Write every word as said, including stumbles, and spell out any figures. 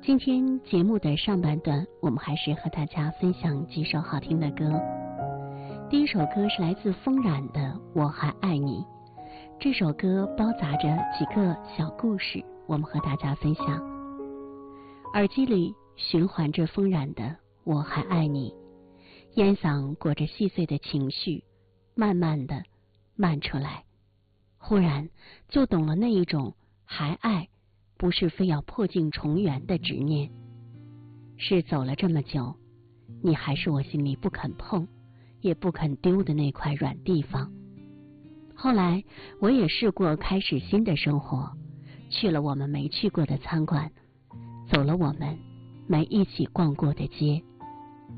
今天节目的上半段，我们还是和大家分享几首好听的歌。第一首歌是来自风染的《我还爱你》，这首歌包杂着几个小故事，我们和大家分享。耳机里循环着风染的《我还爱你》，烟嗓裹着细碎的情绪，慢慢的漫出来，忽然就懂了那一种还爱不是非要破镜重圆的执念，是走了这么久，你还是我心里不肯碰也不肯丢的那块软地方。后来我也试过开始新的生活，去了我们没去过的餐馆，走了我们没一起逛过的街，